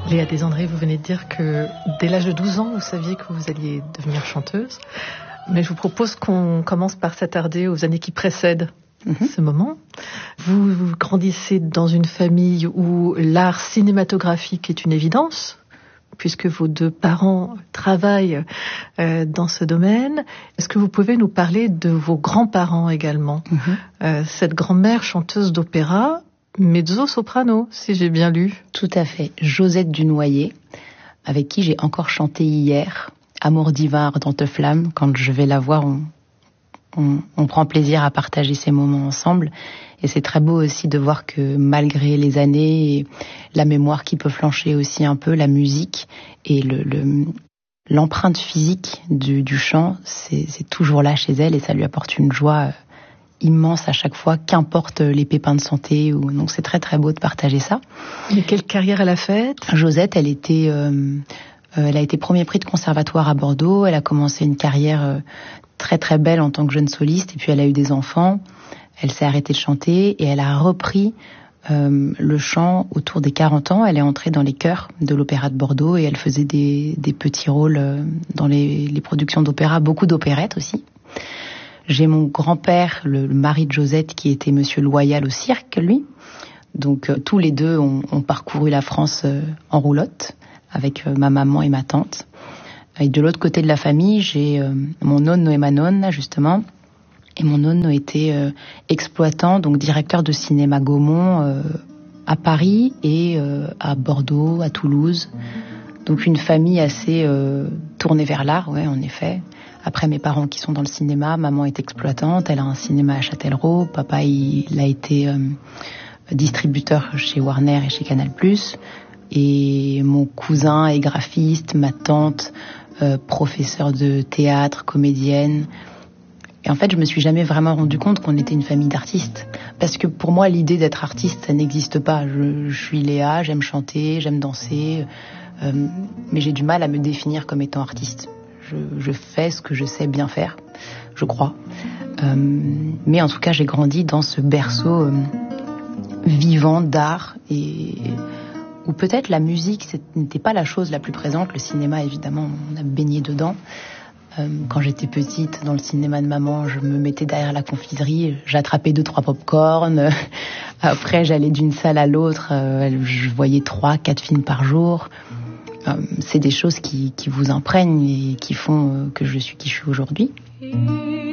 Léa Desandré, vous venez de dire que dès l'âge de 12 ans, vous saviez que vous alliez devenir chanteuse. Mais je vous propose qu'on commence par s'attarder aux années qui précèdent ce moment. Vous grandissez dans une famille où l'art cinématographique est une évidence, puisque vos deux parents travaillent dans ce domaine. Est-ce que vous pouvez nous parler de vos grands-parents également? Cette grand-mère chanteuse d'opéra, mezzo-soprano, si j'ai bien lu. Tout à fait. Josette Dunoyer, avec qui j'ai encore chanté hier, Amour divin, ardente flamme. Quand je vais la voir, on prend plaisir à partager ces moments ensemble. Et c'est très beau aussi de voir que malgré les années et la mémoire qui peut flancher aussi un peu, la musique et l'empreinte physique du chant, c'est toujours là chez elle et ça lui apporte une joie immense à chaque fois, qu'importe les pépins de santé. Donc c'est très très beau de partager ça. Mais quelle carrière elle a faite? Josette, elle a été premier prix de conservatoire à Bordeaux. Elle a commencé une carrière très très belle en tant que jeune soliste et puis elle a eu des enfants. Elle s'est arrêtée de chanter et elle a repris le chant autour des 40 ans. Elle est entrée dans les chœurs de l'Opéra de Bordeaux et elle faisait des petits rôles dans les productions d'opéra, beaucoup d'opérettes aussi. J'ai mon grand-père, le mari de Josette, qui était monsieur Loyal au cirque, lui. Donc tous les deux ont parcouru la France en roulotte avec ma maman et ma tante. Et de l'autre côté de la famille, j'ai mon nonno et ma nonne, justement. Et mon nonno était exploitant, donc directeur de cinéma Gaumont à Paris et à Bordeaux, à Toulouse. Donc une famille assez tournée vers l'art, ouais, en effet. Après mes parents qui sont dans le cinéma, maman est exploitante, elle a un cinéma à Châtellerault, papa il a été distributeur chez Warner et chez Canal+. Et mon cousin est graphiste, ma tante professeure de théâtre, comédienne. Et en fait, je me suis jamais vraiment rendu compte qu'on était une famille d'artistes. Parce que pour moi, l'idée d'être artiste, ça n'existe pas. Je suis Léa, j'aime chanter, j'aime danser, mais j'ai du mal à me définir comme étant artiste. Je fais ce que je sais bien faire, je crois. Mais en tout cas, j'ai grandi dans ce berceau vivant d'art et où peut-être la musique n'était pas la chose la plus présente. Le cinéma, évidemment, on a baigné dedans. Quand j'étais petite, dans le cinéma de maman, je me mettais derrière la confiserie, j'attrapais 2-3 pop-corn. Après, j'allais d'une salle à l'autre, je voyais 3-4 films par jour. C'est des choses qui vous imprègnent et qui font que je suis qui je suis aujourd'hui.